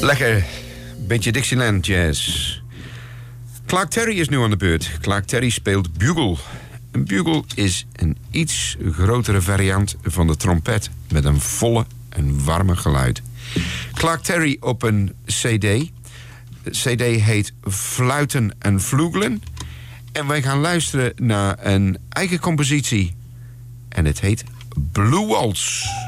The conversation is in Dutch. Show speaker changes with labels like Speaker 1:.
Speaker 1: Lekker. Beetje Dixieland jazz. Clark Terry is nu aan de beurt. Clark Terry speelt bugle. Een bugle is een iets grotere variant van de trompet met een volle en warme geluid. Clark Terry op een cd. De cd heet Fluiten en Vloegelen. En wij gaan luisteren naar een eigen compositie. En het heet Blue Waltz.